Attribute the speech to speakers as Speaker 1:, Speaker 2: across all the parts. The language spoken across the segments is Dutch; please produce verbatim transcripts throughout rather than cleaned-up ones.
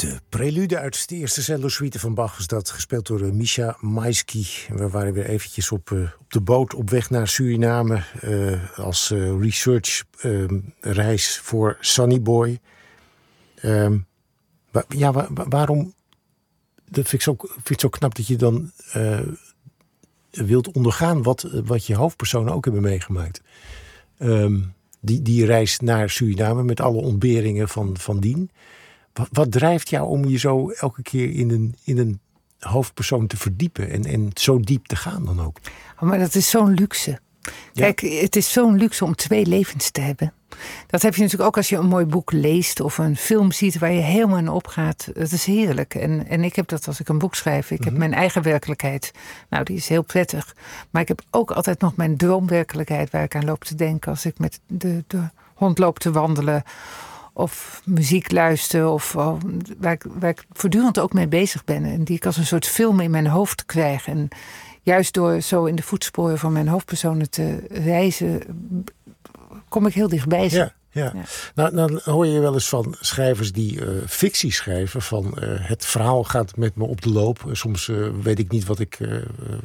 Speaker 1: De prelude uit de eerste cello-suite van Bach was dat, gespeeld door uh, Misha Maisky. We waren weer eventjes op, uh, op de boot op weg naar Suriname uh, als uh, research-reis uh, voor Sonny Boy. Uh, wa- ja, wa- wa- waarom? Dat vind ik, zo, vind ik zo knap dat je dan uh, wilt ondergaan wat, wat je hoofdpersonen ook hebben meegemaakt. Um, die, die reis naar Suriname met alle ontberingen van, van dien. Wat, wat drijft jou om je zo elke keer in een, in een hoofdpersoon te verdiepen en, en zo diep te gaan dan ook?
Speaker 2: Oh, maar dat is zo'n luxe. Kijk, ja. Het is zo'n luxe om twee levens te hebben. Dat heb je natuurlijk ook als je een mooi boek leest of een film ziet waar je helemaal in opgaat. Dat is heerlijk. En, en ik heb dat als ik een boek schrijf. Ik mm-hmm. heb mijn eigen werkelijkheid. Nou, die is heel prettig. Maar ik heb ook altijd nog mijn droomwerkelijkheid waar ik aan loop te denken als ik met de, de hond loop te wandelen. Of muziek luisteren, of oh, waar, ik, waar ik voortdurend ook mee bezig ben. En die ik als een soort film in mijn hoofd krijg. En juist door zo in de voetsporen van mijn hoofdpersonen te reizen, kom ik heel dichtbij ze.
Speaker 1: Ja, ja. ja. Nou, dan hoor je wel eens van schrijvers die uh, fictie schrijven. Van uh, het verhaal gaat met me op de loop. Soms uh, weet ik niet wat ik, uh, uh,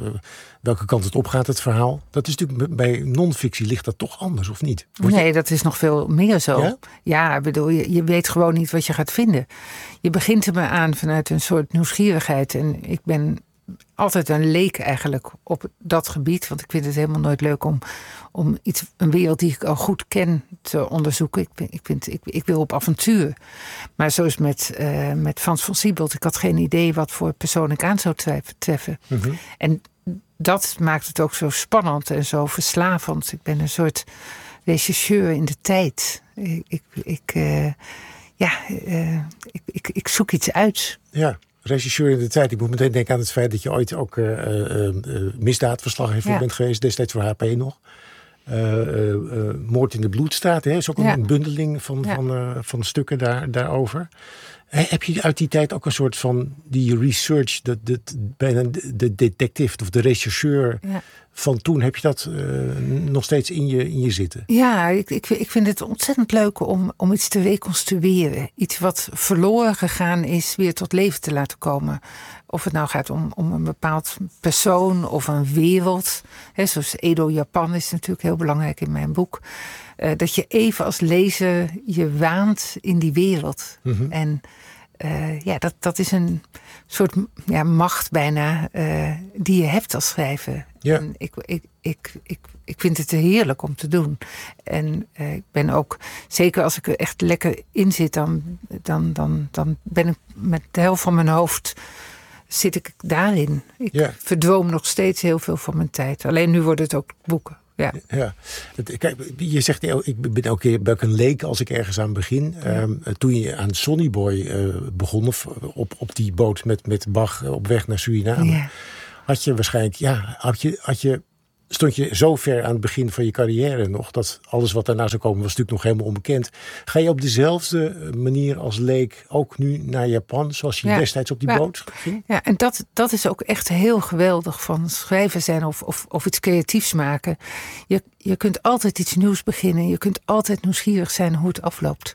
Speaker 1: welke kant het opgaat, het verhaal. Dat is natuurlijk bij non-fictie ligt dat toch anders, of niet? Word
Speaker 2: nee,
Speaker 1: je...
Speaker 2: dat is nog veel meer zo.
Speaker 1: Ja,
Speaker 2: ja ik bedoel, je, je weet gewoon niet wat je gaat vinden. Je begint er maar aan vanuit een soort nieuwsgierigheid. En ik ben altijd een leek eigenlijk op dat gebied. Want ik vind het helemaal nooit leuk om, om iets, een wereld die ik al goed ken te onderzoeken. Ik, ik, vind, ik, ik wil op avontuur. Maar zoals met, uh, met Frans van Siebold. Ik had geen idee wat voor persoon ik aan zou treffen. Mm-hmm. En dat maakt het ook zo spannend en zo verslavend. Ik ben een soort rechercheur in de tijd. Ik, ik, ik, uh, ja, uh, ik, ik, ik zoek iets uit.
Speaker 1: Ja. Regisseur in de tijd. Ik moet meteen denken aan het feit dat je ooit ook uh, uh, uh, misdaadverslaggever ja. bent geweest. Destijds voor H P nog. Uh, uh, uh, Moord in de Bloedstraat. Hè? Is ook ja. een bundeling van, ja. van, uh, van stukken daar, daarover. He, heb je uit die tijd ook een soort van die research, de, de, bijna de detective of de rechercheur ja. van toen, heb je dat uh, nog steeds in je, in je zitten?
Speaker 2: Ja, ik, ik, ik vind het ontzettend leuk om, om iets te reconstrueren. Iets wat verloren gegaan is, weer tot leven te laten komen. Of het nou gaat om, om een bepaald persoon of een wereld. He, zoals Edo Japan is natuurlijk heel belangrijk in mijn boek. Uh, dat je even als lezer je waant in die wereld. Mm-hmm. En uh, ja, dat, dat is een soort ja, macht bijna uh, die je hebt als schrijver.
Speaker 1: Ja.
Speaker 2: En ik, ik, ik, ik, ik vind het heerlijk om te doen. En uh, ik ben ook, zeker als ik er echt lekker in zit, dan, dan, dan, dan ben ik met de helft van mijn hoofd zit ik daarin. Ik ja. verdwoom nog steeds heel veel van mijn tijd. Alleen nu worden het ook boeken. Ja.
Speaker 1: Ja. Kijk, je zegt, ik ben elke keer ben ik een leek als ik ergens aan begin. Ja. Um, toen je aan Sonny Boy uh, begon, of op, op die boot met, met Bach op weg naar Suriname, ja. had je waarschijnlijk, ja, had je, had je, stond je zo ver aan het begin van je carrière nog, dat alles wat daarna zou komen was natuurlijk nog helemaal onbekend. Ga je op dezelfde manier als leek ook nu naar Japan, zoals je ja. destijds op die ja. boot ging?
Speaker 2: Ja, en dat, dat is ook echt heel geweldig van schrijver zijn of, of, of iets creatiefs maken. Je, je kunt altijd iets nieuws beginnen. Je kunt altijd nieuwsgierig zijn hoe het afloopt.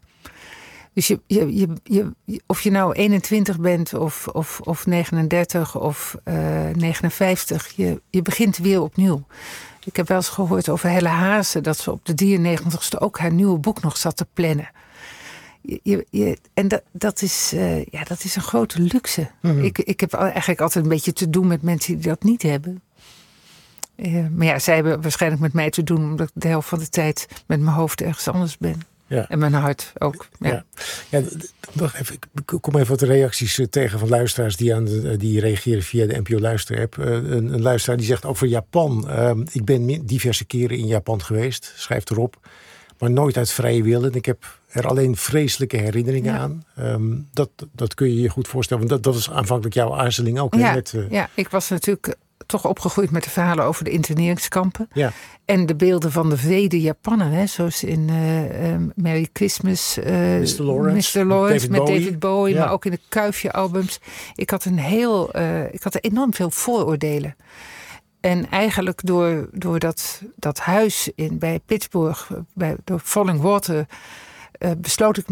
Speaker 2: Dus je, je, je, je, of je nou eenentwintig bent of, of, of negenendertig of uh, negenenvijftig, je, je begint weer opnieuw. Ik heb wel eens gehoord over Helle Haase, dat ze op de drieënnegentigste ook haar nieuwe boek nog zat te plannen. Je, je, je, en dat, dat, is, uh, ja, dat is een grote luxe. Mm-hmm. Ik, ik heb eigenlijk altijd een beetje te doen met mensen die dat niet hebben. Uh, maar ja, zij hebben waarschijnlijk met mij te doen, omdat ik de helft van de tijd met mijn hoofd ergens anders ben. Ja. En mijn hart ook. Ja.
Speaker 1: Ja. Ja, wacht even, ik kom even wat reacties tegen van luisteraars die, aan de, die reageren via de N P O Luisterapp. Uh, een, een luisteraar die zegt over Japan. Uh, ik ben diverse keren in Japan geweest, schrijft erop. Maar nooit uit vrije wil. En ik heb er alleen vreselijke herinneringen ja. aan. Um, dat, dat kun je je goed voorstellen. Want dat, dat was aanvankelijk jouw aarzeling ook.
Speaker 2: Ja,
Speaker 1: met, uh...
Speaker 2: ja, ik was natuurlijk toch opgegroeid met de verhalen over de interneringskampen.
Speaker 1: Ja.
Speaker 2: En de beelden van de vrede Japanen. Hè, zoals in uh, uh, Merry Christmas. Uh,
Speaker 1: mister Lawrence.
Speaker 2: mister Lawrence
Speaker 1: David
Speaker 2: met
Speaker 1: Bowie.
Speaker 2: David Bowie.
Speaker 1: Ja.
Speaker 2: Maar ook in de Kuifje albums. Ik had een heel... Uh, ik had enorm veel vooroordelen. En eigenlijk door, door dat, dat huis in, bij Pittsburgh. Bij, door Falling Water. Uh, besloot ik me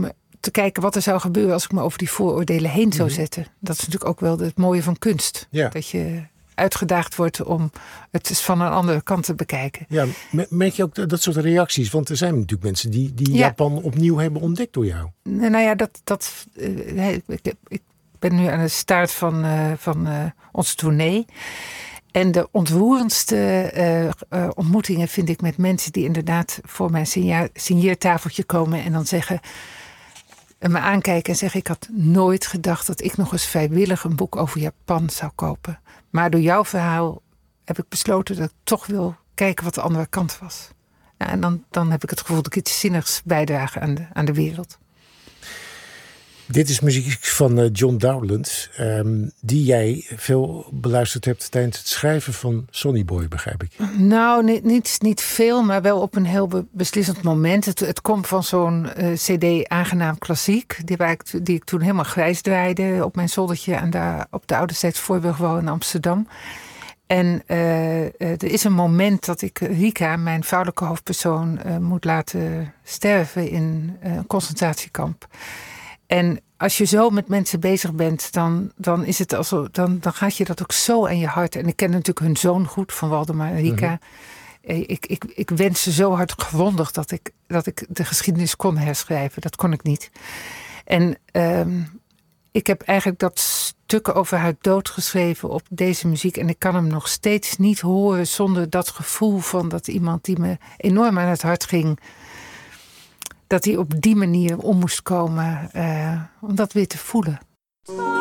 Speaker 2: te kijken wat er zou gebeuren als ik me over die vooroordelen heen zou zetten. Dat is natuurlijk ook wel het mooie van kunst.
Speaker 1: Ja.
Speaker 2: Dat je uitgedaagd wordt om het eens van een andere kant te bekijken.
Speaker 1: Ja, merk je ook dat, dat soort reacties? Want er zijn natuurlijk mensen die, die
Speaker 2: Ja.
Speaker 1: Japan opnieuw hebben ontdekt door jou.
Speaker 2: Nou ja, dat, dat, uh, ik, ik ben nu aan de start van, uh, van uh, onze tournee. En de ontroerendste uh, uh, ontmoetingen vind ik met mensen die inderdaad voor mijn signa- signeertafeltje komen en dan zeggen, en me aankijken en zeggen, ik had nooit gedacht dat ik nog eens vrijwillig een boek over Japan zou kopen. Maar door jouw verhaal heb ik besloten dat ik toch wil kijken wat de andere kant was. Ja, en dan, dan heb ik het gevoel dat ik iets zinnigs bijdrage aan de, aan de wereld.
Speaker 1: Dit is muziek van uh, John Dowland, um, die jij veel beluisterd hebt tijdens het schrijven van Sonny Boy, begrijp ik.
Speaker 2: Nou, niet, niet, niet veel, maar wel op een heel be- beslissend moment. Het, het komt van zo'n uh, cd Aangenaam Klassiek, die, waar ik, die ik toen helemaal grijs draaide op mijn zoldertje aan de, op de Oude Steeds Voorburgwal in Amsterdam. En uh, uh, er is een moment dat ik Rika, mijn vrouwelijke hoofdpersoon, uh, moet laten sterven in uh, een concentratiekamp. En als je zo met mensen bezig bent, dan, dan, is het alsof, dan, dan gaat je dat ook zo aan je hart. En ik ken natuurlijk hun zoon goed, van Waldemar en Rika. Mm-hmm. Ik, ik, ik wens ze zo hard gewondig dat ik, dat ik de geschiedenis kon herschrijven. Dat kon ik niet. En um, ik heb eigenlijk dat stuk over haar dood geschreven op deze muziek. En ik kan hem nog steeds niet horen zonder dat gevoel van dat iemand die me enorm aan het hart ging, dat hij op die manier om moest komen, uh, om dat weer te voelen.